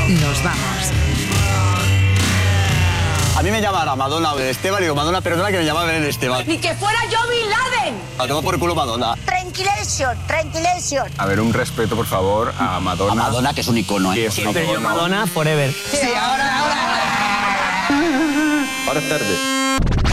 nos vamos. A mí me llama ahora Madonna Belén Esteban y digo, Madonna, perdona que me llama Belén Esteban. ¡Ni que fuera yo Bin Laden! La tengo por culo Madonna. Tranquilation. A ver, un respeto, por favor, a Madonna. A Madonna, que es un icono, Que ¿eh? es un icono. Madonna forever. Sí, ahora. Ahora es tarde.